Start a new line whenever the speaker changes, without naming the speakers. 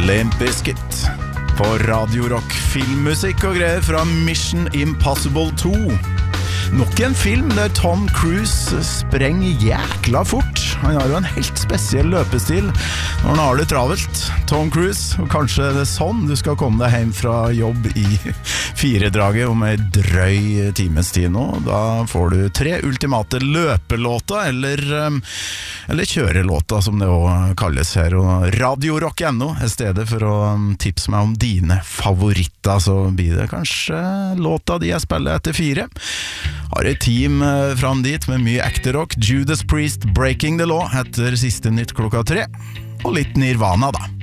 Limp Bizkit på Radio Rock, filmmusikk og greier fra Mission Impossible 2. Nok en film der Tom Cruise sprenger jækla fort. Han har jo en helt spesiell løpestil når han har det travelt. Tom Cruise, og kanskje det sånn du skal komme deg hjem fra jobb i 4-draget om en drøy times tid nå. Da får du 3 ultimate løpelåter, eller kjørelåter som det også kalles her. Og Radio Rock.no er stedet for å tipse meg om dine favoritter, så blir det kanskje låta de jeg spiller etter 4. Har et team fram dit med mye ekte rock. Judas Priest, Breaking the Law etter siste nytt klokka 3. Og litt Nirvana da.